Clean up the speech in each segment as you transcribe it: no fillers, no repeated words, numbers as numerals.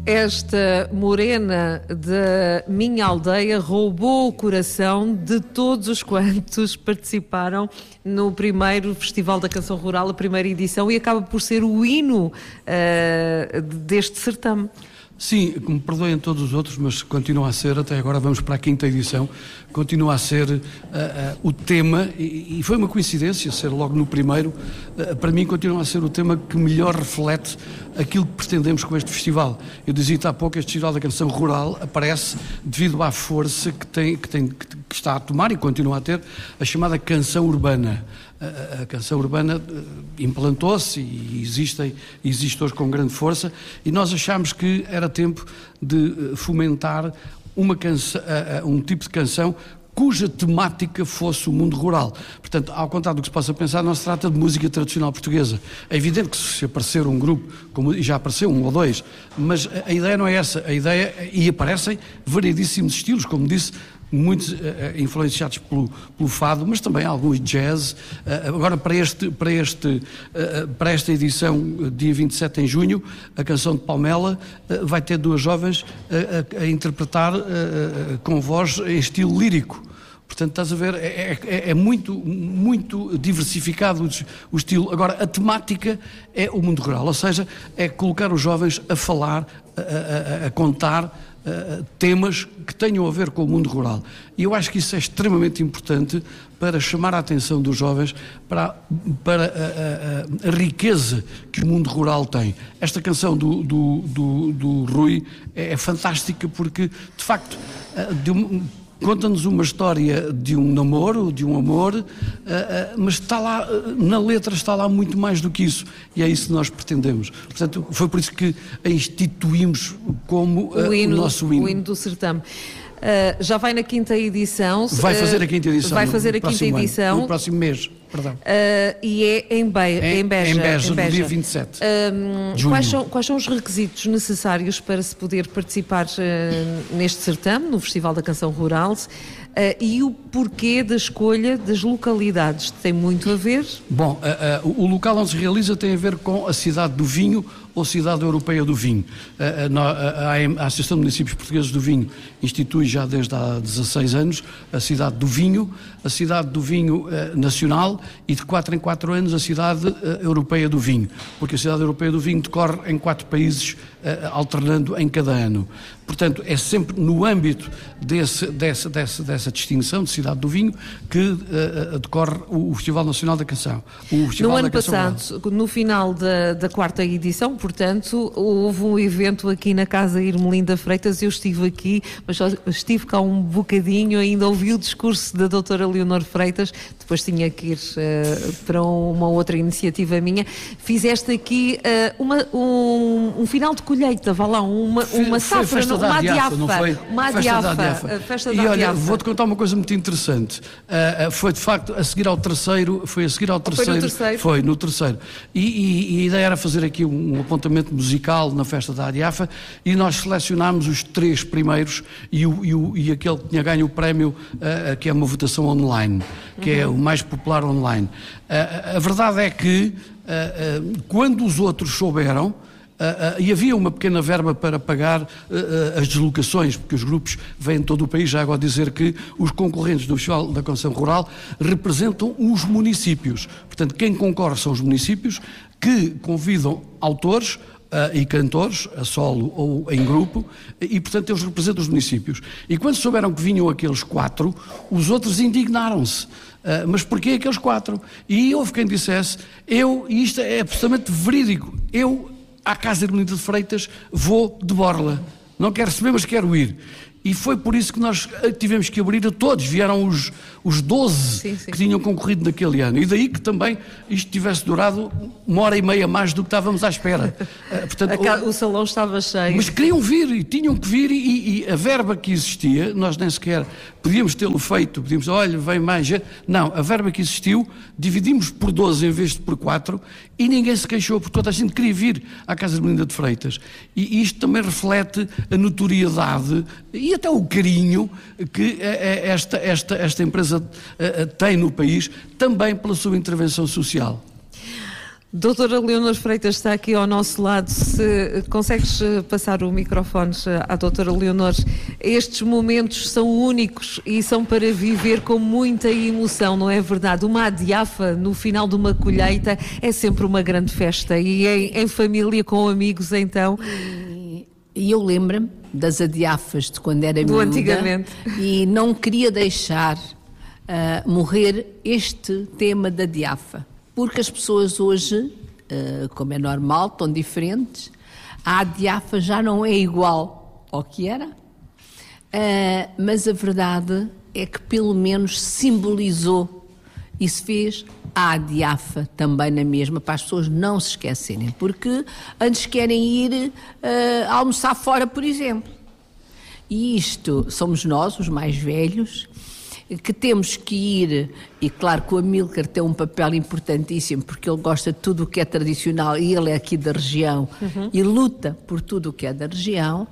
Esta morena da minha aldeia roubou o coração de todos os quantos participaram no primeiro Festival da Canção Rural, a primeira edição, e acaba por ser o hino deste certame. Sim, me perdoem todos os outros, mas continua a ser, até agora vamos para a 5ª edição, continua a ser o tema, e foi uma coincidência ser logo no primeiro, para mim continua a ser o tema que melhor reflete aquilo que pretendemos com este festival. Eu dizia-te há pouco, este Festival da Canção Rural aparece devido à força que está a tomar e continua a ter a chamada canção urbana. A canção urbana implantou-se e existe hoje com grande força, e nós achámos que era tempo de fomentar um tipo de canção cuja temática fosse o mundo rural. Portanto, ao contrário do que se possa pensar, não se trata de música tradicional portuguesa. É evidente que se aparecer um grupo, como já apareceu um ou dois, mas a ideia não é essa. A ideia, e aparecem variedíssimos estilos, como disse, muitos influenciados pelo fado, mas também alguns jazz. Agora, para esta edição, dia 27 em junho, a canção de Palmela vai ter duas jovens a interpretar com voz em estilo lírico. Portanto, estás a ver, é muito, muito diversificado o estilo. Agora, a temática é o mundo rural, ou seja, é colocar os jovens a falar, a contar temas que tenham a ver com o mundo rural. E eu acho que isso é extremamente importante para chamar a atenção dos jovens para a riqueza que o mundo rural tem. Esta canção do Rui é fantástica porque, de facto, conta-nos uma história de um namoro, de um amor, mas está lá, na letra está lá muito mais do que isso, e é isso que nós pretendemos. Portanto, foi por isso que a instituímos como o nosso hino. O hino do certame. Já vai na 5ª edição. Vai fazer a 5ª edição. Vai fazer a 5ª edição. No próximo mês, perdão. E é em Beja. Em Beja, no dia 27. Quais são os requisitos necessários para se poder participar neste certame, no Festival da Canção Rural? E o porquê da escolha das localidades? Tem muito a ver? Bom, o local onde se realiza tem a ver com a cidade do vinho ou Cidade Europeia do Vinho. A Associação de Municípios Portugueses do Vinho institui já desde há 16 anos a Cidade do Vinho Nacional, e de 4 em 4 anos a Cidade Europeia do Vinho, porque a Cidade Europeia do Vinho decorre em 4 países, alternando em cada ano. Portanto, é sempre no âmbito dessa distinção de Cidade do Vinho que decorre o Festival Nacional da Canção. No ano passado, no final da 4ª edição, portanto, houve um evento aqui na Casa Irmelinda Freitas. Eu estive aqui, mas só estive cá um bocadinho, ainda ouvi o discurso da doutora Leonor Freitas, depois tinha que ir para uma outra iniciativa minha. Fizeste aqui um final de colheita, vá lá, uma safra, uma adiafa. E olha, vou-te contar uma coisa muito interessante. Foi de facto a seguir ao terceiro. Foi no terceiro. E a ideia era fazer aqui um apontamento musical na festa da Adiafa, e nós selecionámos os 3 primeiros e aquele que tinha ganho o prémio, que é uma votação online, que é o mais popular online. A verdade é que quando os outros souberam, e havia uma pequena verba para pagar as deslocações, porque os grupos vêm de todo o país. Já agora dizer que os concorrentes do Festival da Canção Rural representam os municípios. Portanto, quem concorre são os municípios que convidam autores e cantores, a solo ou em grupo, e portanto eles representam os municípios. E quando souberam que vinham aqueles 4, os outros indignaram-se. Mas porquê aqueles 4? E houve quem dissesse, e isto é absolutamente verídico, à Casa Irmelinda de Freitas vou de borla, não quero receber, mas quero ir. E foi por isso que nós tivemos que abrir a todos. Vieram os 12 que tinham concorrido naquele ano. E daí que também isto tivesse durado 1h30 mais do que estávamos à espera. Portanto, o salão estava cheio. Mas queriam vir e tinham que vir, e a verba que existia, nós nem sequer podíamos tê-lo feito, podíamos, olha, vem mais gente. Não, a verba que existiu, dividimos por 12 em vez de por 4, e ninguém se queixou, porque toda a gente queria vir à Casa Irmelinda de Freitas. E isto também reflete a notoriedade e até o carinho que esta empresa tem no país, também pela sua intervenção social. Doutora Leonor Freitas está aqui ao nosso lado. Se consegues passar o microfone à doutora Leonor, estes momentos são únicos e são para viver com muita emoção, não é verdade? Uma adiafa no final de uma colheita é sempre uma grande festa e em família, com amigos, então. E eu lembro-me das adiafas de quando era miúda, antigamente, e não queria deixar morrer este tema da adiafa, porque as pessoas hoje, como é normal, estão diferentes. A adiafa já não é igual ao que era, mas a verdade é que pelo menos simbolizou e se fez a adiafa também na mesma, para as pessoas não se esquecerem, porque antes querem ir almoçar fora, por exemplo. E isto somos nós, os mais velhos, que temos que ir, e claro que o Amílcar tem um papel importantíssimo, porque ele gosta de tudo o que é tradicional, e ele é aqui da região, e luta por tudo o que é da região,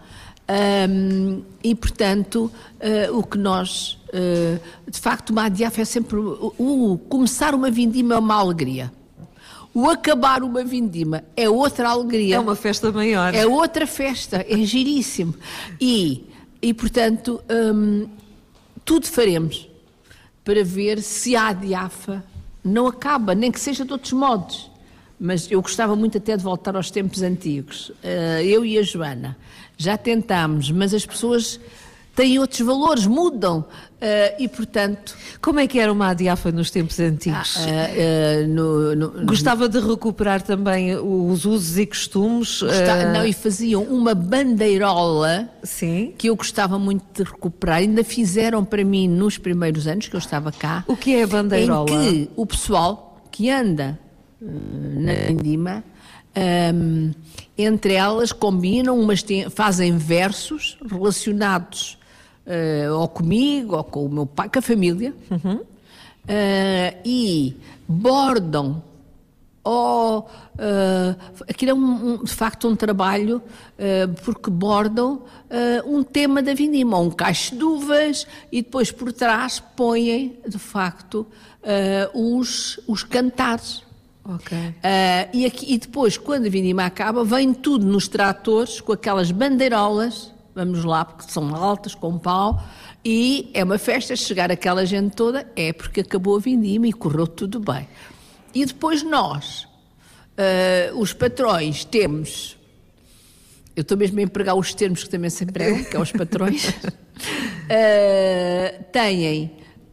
e portanto, o que nós, de facto, uma adiafa é sempre, começar uma vindima é uma alegria. O acabar uma vindima é outra alegria. É uma festa maior. É outra festa, é giríssimo. E portanto, tudo faremos para ver se a adiafa não acaba, nem que seja de outros modos. Mas eu gostava muito até de voltar aos tempos antigos. Eu e a Joana já tentámos, mas as pessoas têm outros valores, mudam. E, portanto... Como é que era uma adiafa nos tempos antigos? Gostava de recuperar também os usos e costumes? Não, e faziam uma bandeirola. Sim. Que eu gostava muito de recuperar. Ainda fizeram para mim nos primeiros anos que eu estava cá. O que é a bandeirola? Em que o pessoal que anda na vindima, entre elas combinam, fazem versos relacionados ou comigo, ou com o meu pai, com a família, e bordam, aquilo é de facto um trabalho, porque bordam um tema da vindima, um cacho de uvas, e depois por trás põem, de facto, os cantares. Okay. E depois, quando a vindima acaba, vem tudo nos tratores, com aquelas bandeirolas, vamos lá, porque são altas, com pau, e é uma festa. Chegar aquela gente toda, é porque acabou a vindima e correu tudo bem. E depois nós, os patrões, temos, eu estou mesmo a empregar os termos que também se empregam, que é os patrões, têm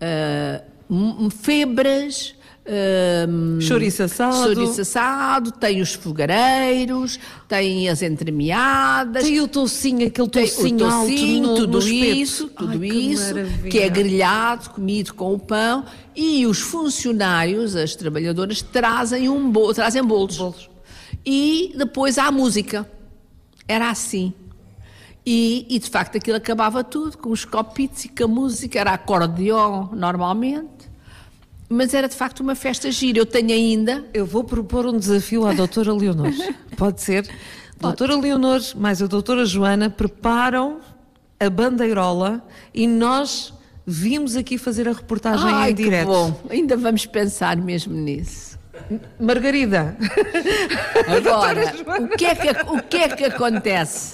febras, chouriço assado, tem os fogareiros, tem as entremeadas, tem o toucinho, aquele toucinho alto tudo isso, que é grelhado, comido com o pão, e os funcionários, as trabalhadoras, trazem bolos. E depois há a música. Era assim. E de facto aquilo acabava tudo com os copitos e com a música, era acordeon normalmente. Mas era de facto uma festa gira. Eu tenho ainda... Eu vou propor um desafio à doutora Leonor. Pode ser? Pode. Doutora Leonor mais a doutora Joana preparam a bandeirola e nós vimos aqui fazer a reportagem em direto. Que bom. Ainda vamos pensar mesmo nisso. Margarida. Agora, o que é que acontece?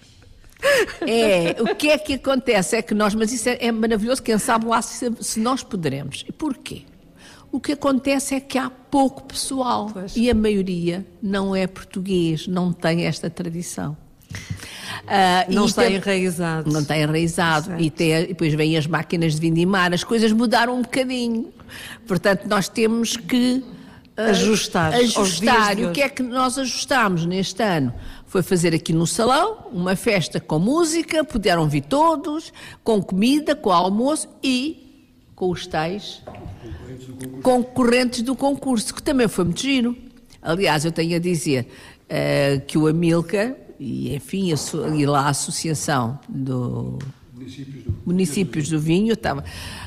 O que é que acontece é que nós... Mas isso é maravilhoso, quem sabe lá se nós poderemos. E porquê? O que acontece é que há pouco pessoal. Pois. E a maioria não é português, não tem esta tradição. Não está enraizado. Não está enraizado. E depois vêm as máquinas de vindimar, as coisas mudaram um bocadinho. Portanto, nós temos que ajustar. E o que é que nós ajustámos neste ano? Foi fazer aqui no salão uma festa com música, puderam vir todos, com comida, com almoço e com os tais concorrentes do concurso, que também foi muito giro. Aliás, eu tenho a dizer que o Amílcar, e enfim, e lá a Associação do Municípios do Vinho,